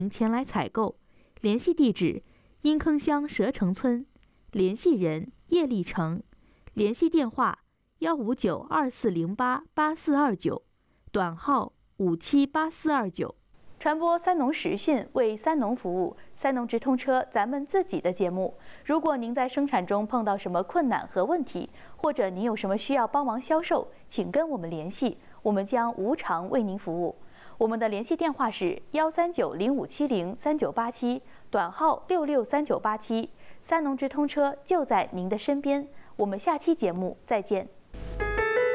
前来采购。联系地址：阴坑乡蛇城村。联系人：叶立成。联系电话：15924088429，短号578429。传播三农实讯，为三农服务，三农直通车，咱们自己的节目。如果您在生产中碰到什么困难和问题，或者您有什么需要帮忙销售，请跟我们联系，我们将无偿为您服务。我们的联系电话是13905703987，短号663987。三农直通车就在您的身边。我们下期节目再见。